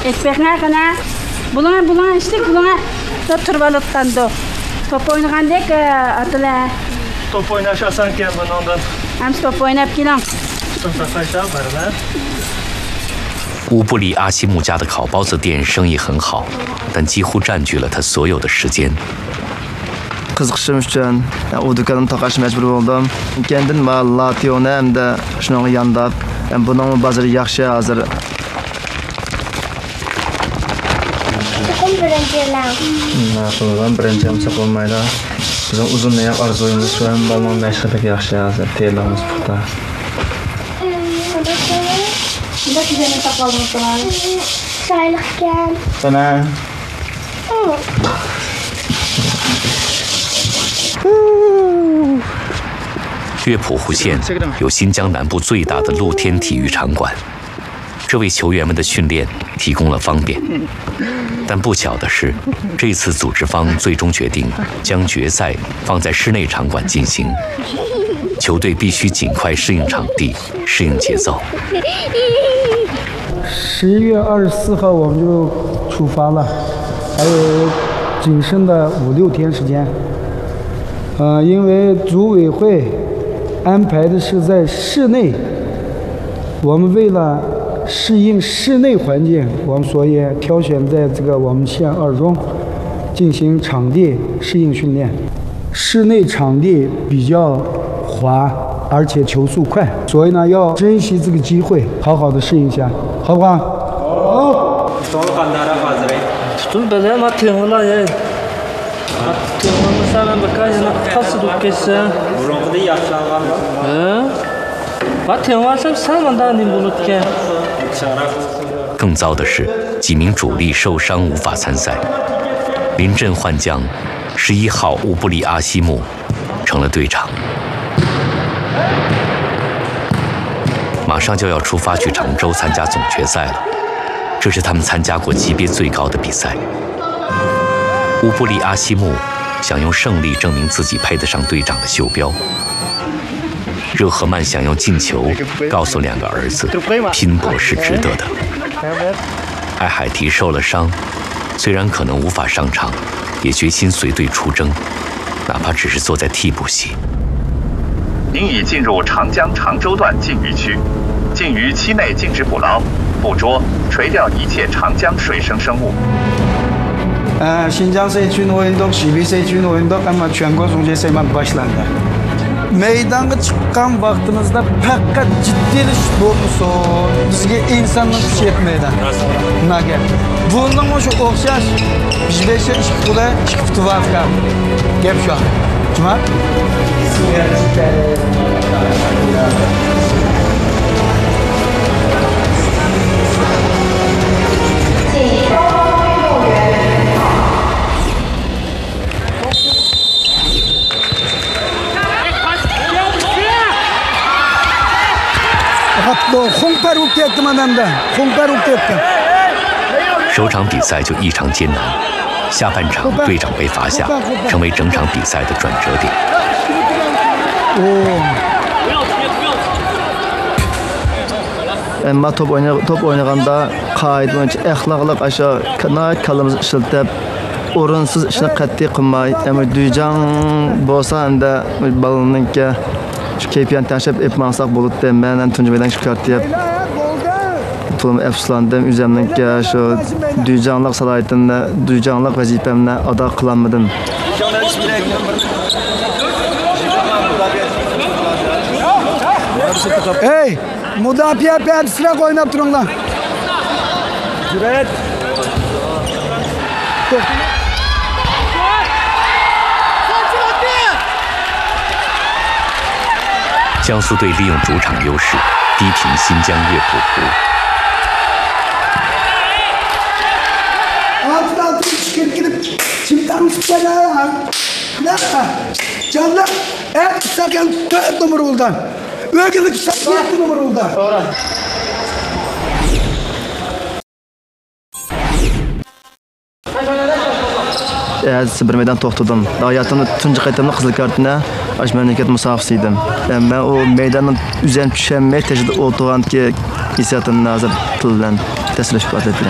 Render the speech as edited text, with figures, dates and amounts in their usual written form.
Etpekler kana. Bulan işte bulana da turbalıktan da. Top oynayan dek atıla. Top oynaş asanken bundan. Hem top oynayıp gelen. 乌布里阿西木家的烤包子店生意很好，但几乎占据了他所有的时间。 Qiziqishim uchun u do'konimni taqashga majbur bo'ldim. Kendin malationi hamda shunga yondab, buning bozori yaxshi hozir. Birinchi hamsa bo'lmaydi. Bizim uzun oyoq orzuyimiz shu ham balon mashqidagi yaxshi hozir tayyorlarimiz puxta. Bak üzerine takalım falan. Çaylıkken. Bana. 乐谱湖县有新疆南部最大的露天体育场馆，这为球员们的训练提供了方便。但不巧的是，这次组织方最终决定将决赛放在室内场馆进行，球队必须尽快适应场地、适应节奏。 11月24号我们就出发了，还有仅剩的5、6天时间。因为组委会安排的是在室内，我们为了适应室内环境，我们所以挑选在这个我们县2中进行场地适应训练。室内场地比较滑，而且球速快，所以呢要珍惜这个机会，好好的适应一下，好不好？好。 更糟的是，几名主力受伤无法参赛。临阵换将，11号乌布里阿西木成了队长。马上就要出发去常州参加总决赛了，这是他们参加过级别最高的比赛。乌布里阿西木想用胜利证明自己配得上队长的袖标。热赫曼想用进球告诉2个儿子，拼搏是值得的。艾海迪受了伤，虽然可能无法上场，也决心随队出征，哪怕只是坐在替补席。 您已进入长江常州段禁渔区，禁渔期内禁止捕捞、捕捉、垂钓一切长江水生生物。 Şinjan seçim oyundak, Şibi seçim oyundak ama Çuangol Sungcayseman başlandı. Meydanga çıkan vaktimizde fakat ciddiliş olmuşsun. Bizge insanlık kuş yetmeydi. Nage. Bundan o şu okşaş. Biz beşe çıktılar, çıktı vakka. Gep şu an. Cuma? 首场比赛就异常艰难，下半场队长被罚下，成为整场比赛的转折点。 Ama top oynaganda qoida bo'yicha axloqliq aşağı kalamizni ishlatib, o'rinsiz ishni qat'iy qilmay, duyjang bo'lsa hamda balonninki shu kayfiyatni tashlab etmasak bo'ladi. Men ham tunjidan chiqartib to'lim afsuslandim. O'zimninki shu duyjanglik salohiyatini, duyjanglik vazifamni ado qilolmadim. Hey! Müdafiye perdesine oynayıp durun lan. Cüret. 江苏队利用主场优势，逼平新疆乐谱湖。 Canlı, et sakan 4 numara oldu. Ögülük sakan 7 numara oldu. Doğru. Bir meydan to'xtadim. Hayatımda tunji qaytamda qizil kartini ash mamlakat musofisi edim. Men o meydandan üzerine tushmay tejida o'tirganki hissiyotimni hozir til bilan tasvirlashga